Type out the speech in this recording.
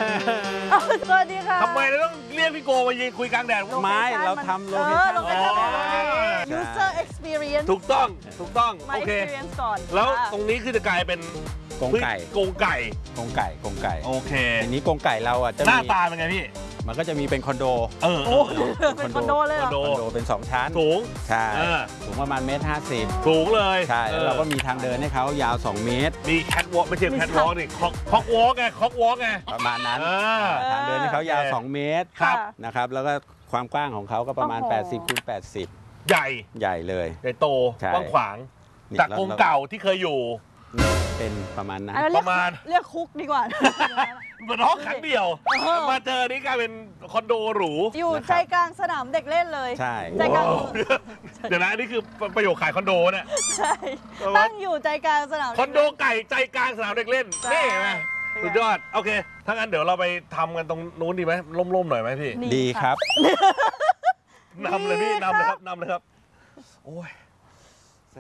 สวัสดีค่ะทำไมเราต้องเรียกพี่โกมายืนคุยกลางแดดไม้เราทำโลเคชั่น user experience ถูกต้องมาโอเค experience ก่อนแล้วตรงนี้คือจะกลายเป็นกรงไก่กรงไก่โอเคทีนี้กรงไก่เราอ่ะจะหน้ามีตาเป็นไงพี่มันก็จะมีเป็นคอนโดโอ้เป็นคอนโดเลยเหรอคอนโดคอนโดเป็น2ชั้นสูงใช่เออสูงประมาณ1.50 สูงเลยใช่แล้วเราก็มีทางเดินให้เขายาว2 เมตรมีแคทวอล์กไม่ใช่แคทวอล์กนี่คอกวอล์กไงประมาณนั้นาทางเดินให้เขายาว 2 เมตรครับนะครับแล้วก็ความกว้างของเขาก็ประมาณโอ้โห 80 คูณ 80 ใหญ่ใหญ่เลยใหญ่โตใช่กว้างขวางนี่จากกรงเก่าที่เคยอยู่เป็นประมาณนั้นอันนั้นประมาณเรียกคุกดีกว่าเหมือนห้องขังเดี่ยว มาเจอนี่กลายเป็นคอนโดหรูอยู่ใจกลางสนามเด็กเล่นเลยใช่ใจกลางว้าวเดี๋ยวนะนี่คือประโยคขายคอนโดเนี่ยใช่ตั้งอยู่ใจกลางสนามคอนโดไก่ใจกลางสนามเด็กเล่นใช่นี่ไหมสุดยอด โอเค ถ้างั้นเดี๋ยวเราไปทำกันตรงนู้นดีไหมร่มๆหน่อยไหมพี่นี่ดีครับนำเลยพี่นำเลยครับโอ้ย